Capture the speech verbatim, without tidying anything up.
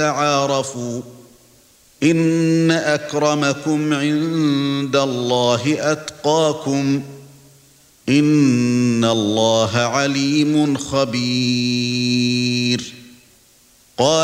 تعارفوا إن أكرمكم عند الله أتقاكم إن الله عليم خبير. قال